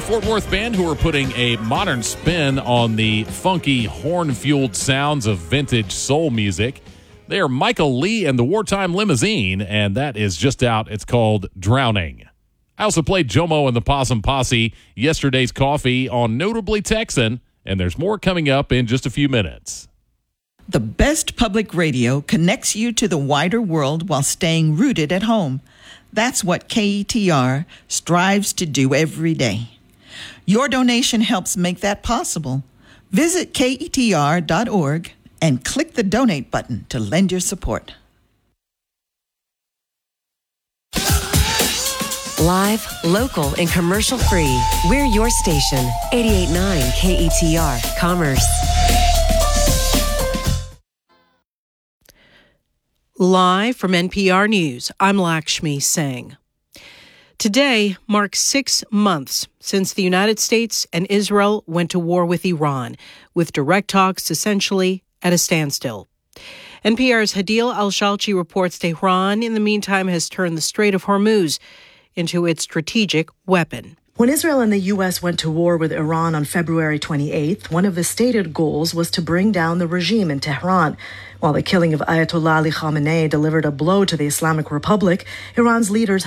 Fort Worth band who are putting a modern spin on the funky, horn-fueled sounds of vintage soul music. They are Michael Lee and the Wartime Limousine, and that is just out. It's called Drowning. I also played Jomo and the Possum Posse, Yesterday's Coffee on Notably Texan, and there's more coming up in just a few minutes. The best public radio connects you to the wider world while staying rooted at home. That's what KETR strives to do every day. Your donation helps make that possible. Visit KETR.org and click the donate button to lend your support. Live, local, and commercial-free. We're your station, 88.9 KETR, Commerce. Live from NPR News, I'm Lakshmi Singh. Today marks 6 months since the United States and Israel went to war with Iran, with direct talks essentially at a standstill. NPR's Hadil Al-Shalchi reports Tehran, in the meantime, has turned the Strait of Hormuz into its strategic weapon. When Israel and the U.S. went to war with Iran on February 28th, one of the stated goals was to bring down the regime in Tehran. While the killing of Ayatollah Ali Khamenei delivered a blow to the Islamic Republic, Iran's leaders